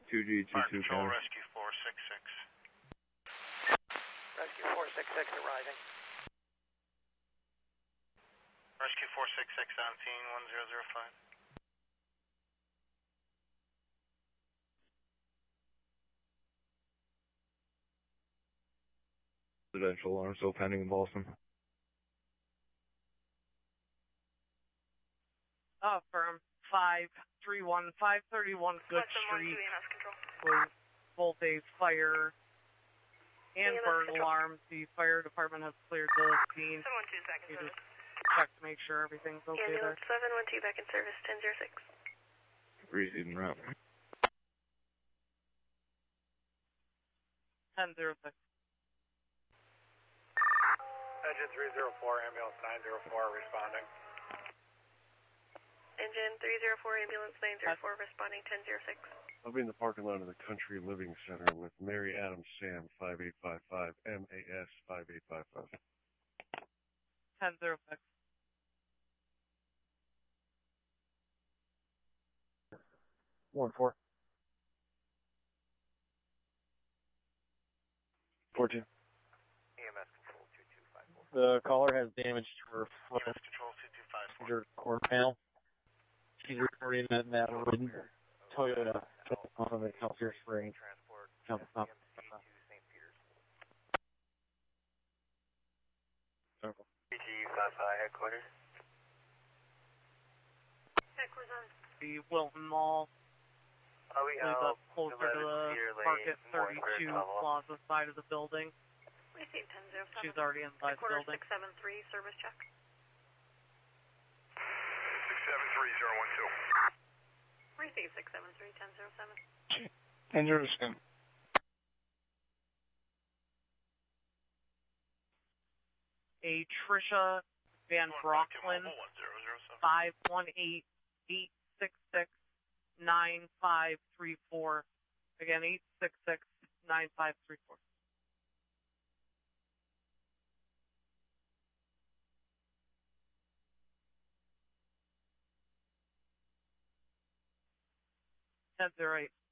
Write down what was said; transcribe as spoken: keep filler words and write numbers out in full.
two G two two Control, counter. Rescue four six six. Rescue four six six arriving. Rescue four six six on scene, one zero zero five. Residential alarm still pending in Boston. Uh, firm five three one, five thirty-one Good Street was both a fire and burn alarm. The fire department has cleared the scene. seven one two back in You service. just check to make sure everything's okay there. Ambulance seven one two back in service, ten zero six. Receiving route. ten zero six. Engine three zero four, ambulance nine zero four responding. Engine three zero four, ambulance nine zero four responding, ten zero six. I'll be in the parking lot of the Country Living Center with Mary Adams Sam five eight five five, M A S five eight five five. ten zero six. One four. Fourteen. E M S control two two five four. The caller has damage to her E front M S control two two five four. passenger quarter panel. She's reporting that that ridden Toyota off of the Excelsior Spring. Transport Jump up. S C M C to Saint Peter's. Circle. B T U five five headquarters. Headquarters on. The Wilton Mall Are we is out? up closer to the Market thirty-two Plaza side of the building. Receive ten zero seven. She's already inside the Headquarters building. six seven three, service check. six seven three zero one two. Receive six seven three, ten zero seven. ten zero seven. A Trisha Van Brocklin, five one eight, eight six six, nine five three four. Again, eight six six, nine five three four. ten zero eight.